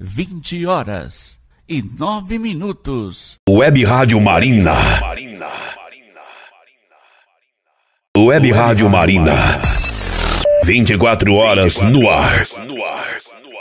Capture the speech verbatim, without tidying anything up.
vinte horas e nove minutos. Web Rádio Marina. Web Rádio Marina. vinte e quatro horas no ar.